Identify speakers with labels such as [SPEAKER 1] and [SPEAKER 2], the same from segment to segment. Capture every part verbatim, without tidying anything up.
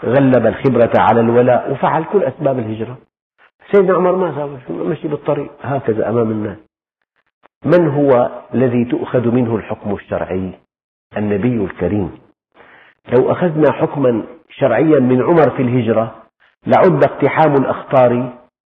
[SPEAKER 1] غلب الخبرة على الولاء وفعل كل أسباب الهجرة. سيدنا عمر ما سوى، مشي بالطريق هكذا أمام الناس. من هو الذي تؤخذ منه الحكم الشرعي؟ النبي الكريم. لو أخذنا حكما شرعيا من عمر في الهجرة لعد اقتحام الأخطار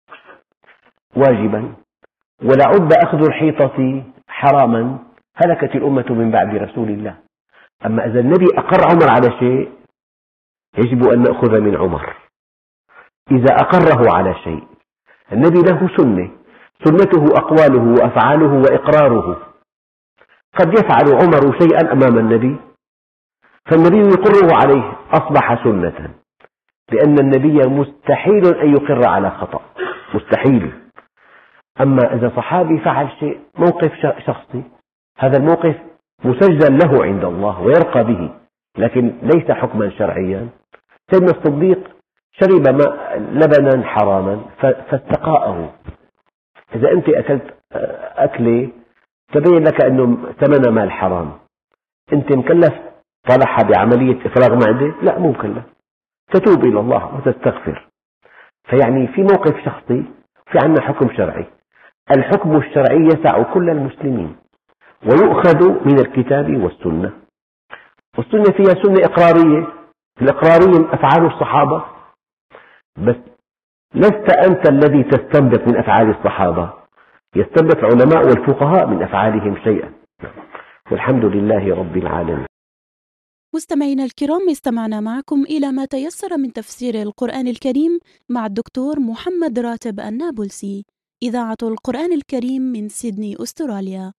[SPEAKER 1] واجبا، ولعد أخذ الحيطة حراما، هلكت الأمة من بعد رسول الله. أما إذا النبي أقر عمر على شيء يجب أن نأخذ من عمر. إذا أقره على شيء، النبي له سنة، سنته أقواله وأفعاله وإقراره. قد يفعل عمر شيئا أمام النبي فالنبي يقره عليه، أصبح سنة، لأن النبي مستحيل أن يقر على خطأ، مستحيل. أما إذا صحابي فعل شيء موقف شخصي، هذا الموقف مسجل له عند الله ويرقى به، لكن ليس حكما شرعيا. سيدنا الصديق شرب ماء لبنا حراما فاستقاءه. إذا أنت أكلت أكلة تبين لك أنه ثمن مال حرام، أنت مكلف طلعها بعملية إفراغ معدة؟ لا، مو مكلف، تتوب إلى الله وتستغفر. فيعني في موقف شخصي في عنا حكم شرعي. الحكم الشرعي يسع كل المسلمين ويؤخذ من الكتاب والسنة. والسنة فيها سنة إقرارية، الإقرارية أفعال الصحابة، بس لست أنت الذي تستنبط من أفعال الصحابة، يستنبط العلماء والفقهاء من أفعالهم شيئا. والحمد لله رب العالمين.
[SPEAKER 2] مستمعينا الكرام، استمعنا معكم إلى ما تيسر من تفسير القرآن الكريم مع الدكتور محمد راتب النابلسي، إذاعة القرآن الكريم من سيدني أستراليا.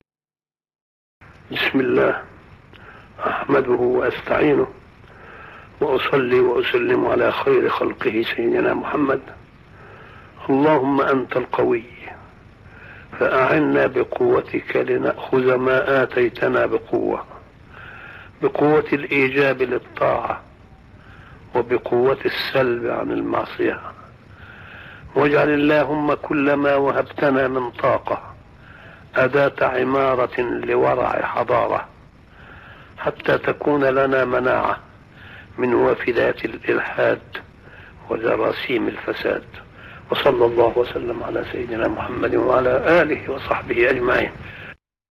[SPEAKER 3] بسم الله، أحمده وأستعينه وأصلي وأسلم على خير خلقه سيدنا محمد. اللهم أنت القوي فأعنا بقوتك لنأخذ ما آتيتنا بقوة، بقوة الإيجاب للطاعة وبقوة السلب عن المعصية. واجعل اللهم كل ما وهبتنا من طاقة أداة عمارة لورع حضارة، حتى تكون لنا مناعة من وافدات الإلحاد وجراثيم الفساد. وصلى الله وسلم على سيدنا محمد وعلى آله وصحبه أجمعين.